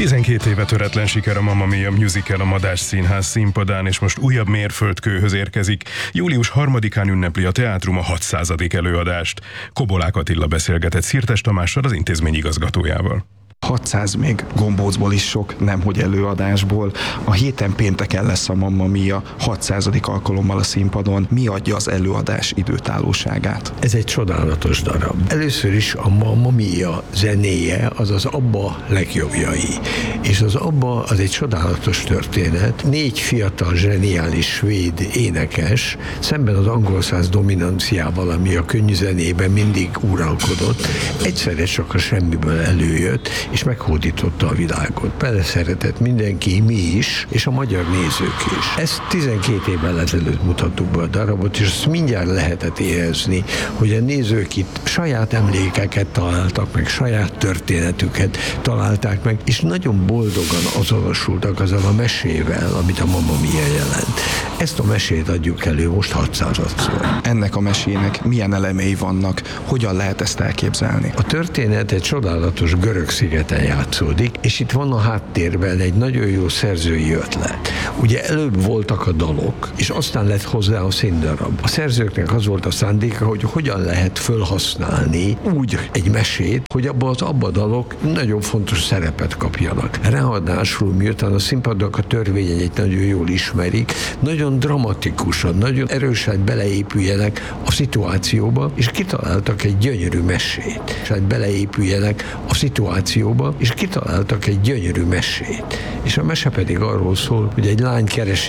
12 éve töretlen siker a Mamma Mia musical a Madách Színház színpadán, és most újabb mérföldkőhöz érkezik. Július 3-án ünnepli a teátrum a 600. előadást. Kobolák Attila beszélgetett Szirtes Tamással, az intézmény igazgatójával. 600 még gombócból is sok, nemhogy előadásból. A héten pénteken lesz a Mamma Mia 600. alkalommal a színpadon. Mi adja az előadás időtállóságát? Ez egy csodálatos darab. Először is a Mamma Mia zenéje az az ABBA legjobbjai. És az ABBA az egy csodálatos történet. 4 fiatal, zseniális svéd énekes, szemben az angol száz dominanciával, ami a könnyű zenében mindig uralkodott, egyszerre csak a semmiből előjött, és meghódította a világot. Beleszeretett mindenki, mi is, és a magyar nézők is. Ezt 12 évvel ezelőtt mutattuk be a darabot, és azt mindjárt lehetett érezni, hogy a nézők itt saját emlékeket találtak meg, saját történetüket találták meg, és nagyon boldogan azonosultak azzal a mesével, amit a Mamma Mia jelent. Ezt a mesét adjuk elő most 600-szor. Ennek a mesének milyen elemei vannak? Hogyan lehet ezt elképzelni? A történet egy csodálatos görög szigeten játszódik, és itt van a háttérben egy nagyon jó szerzői ötlet. Ugye előbb voltak a dalok, és aztán lett hozzá a színdarab. A szerzőknek az volt a szándéka, hogy hogyan lehet felhasználni úgy egy mesét, hogy abban a dalok nagyon fontos szerepet kapjanak. Ráadásul, miután a színpadnak a törvényeit nagyon jól ismerik, nagyon dramatikusan, nagyon erősen beleépüljenek a szituációba, és kitaláltak egy gyönyörű mesét. És a mese pedig arról szól, hogy egy lány keresi